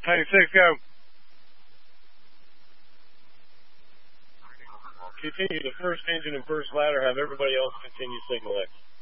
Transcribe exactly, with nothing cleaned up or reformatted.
ninety-six, go. Continue the first engine and first ladder. Have everybody else continue signal X.